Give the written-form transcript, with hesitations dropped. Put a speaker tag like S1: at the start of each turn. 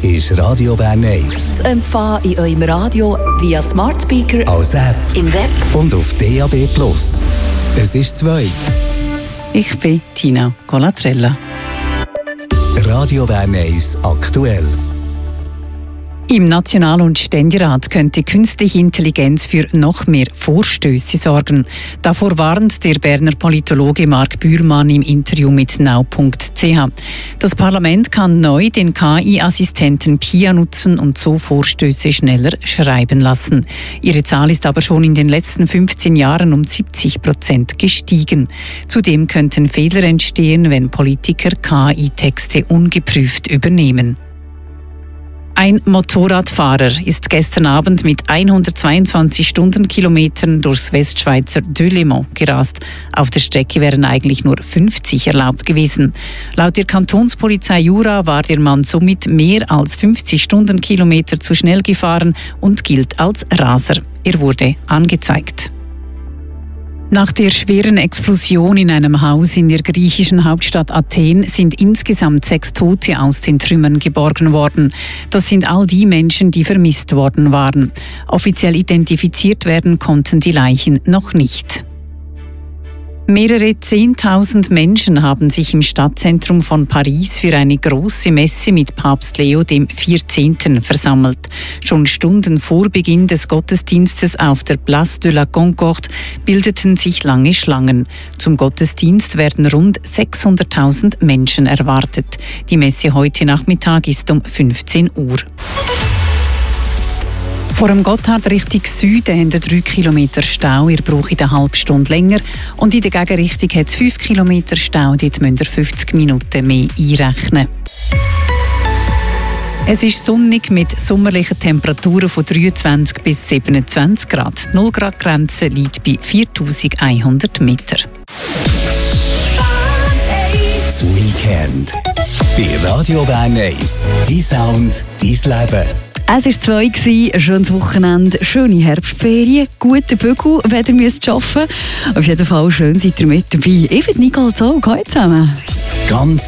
S1: ist Radio Bern 1.
S2: Zu empfangen in eurem Radio via Smart Speaker,
S1: Als App
S2: im Web
S1: und auf DAB+. Es ist 2.
S3: Ich bin Tina Colatrella.
S1: Radio Bern 1 aktuell.
S3: Im National- und Ständerat könnte künstliche Intelligenz für noch mehr Vorstöße sorgen. Davor warnt der Berner Politologe Marc Bühlmann im Interview mit now.ch. Das Parlament kann neu den KI-Assistenten Pia nutzen und so Vorstöße schneller schreiben lassen. Ihre Zahl ist aber schon in den letzten 15 Jahren um 70% gestiegen. Zudem könnten Fehler entstehen, wenn Politiker KI-Texte ungeprüft übernehmen. Ein Motorradfahrer ist gestern Abend mit 122 Stundenkilometern durchs Westschweizer Delémont gerast. Auf der Strecke wären eigentlich nur 50 erlaubt gewesen. Laut der Kantonspolizei Jura war der Mann somit mehr als 50 Stundenkilometer zu schnell gefahren und gilt als Raser. Er wurde angezeigt. Nach der schweren Explosion in einem Haus in der griechischen Hauptstadt Athen sind insgesamt 6 Tote aus den Trümmern geborgen worden. Das sind all die Menschen, die vermisst worden waren. Offiziell identifiziert werden konnten die Leichen noch nicht. Mehrere 10.000 Menschen haben sich im Stadtzentrum von Paris für eine große Messe mit Papst Leo XIV. Versammelt. Schon Stunden vor Beginn des Gottesdienstes auf der Place de la Concorde bildeten sich lange Schlangen. Zum Gottesdienst werden rund 600.000 Menschen erwartet. Die Messe heute Nachmittag ist um 15 Uhr. Vor dem Gotthard Richtung Süden haben 3 Kilometer Stau. Ihr braucht eine halbe Stunde länger. Und in der Gegenrichtung hat es 5 Kilometer Stau. Dort müsst ihr 50 Minuten mehr einrechnen. Es ist sonnig mit sommerlichen Temperaturen von 23 bis 27 Grad. Die 0-Grad-Grenze liegt bei 4100 Meter.
S1: Das Weekend. Bei Radio Bern 1. Dein Sound, dein Leben.
S4: Es war 2, ein schönes Wochenende, schöne Herbstferien, guten Bügel, wenn ihr arbeiten müsst. Auf jeden Fall schön seid ihr mit dabei. Ich bin Nicole Zog, hallo zusammen.
S1: Ganz